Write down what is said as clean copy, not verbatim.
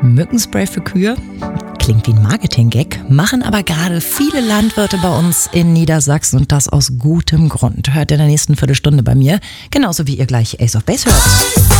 Mückenspray für Kühe? Klingt wie ein Marketing-Gag, machen aber gerade viele Landwirte bei uns in Niedersachsen und das aus gutem Grund. Hört in der nächsten Viertelstunde bei mir, genauso wie ihr gleich Ace of Base hört.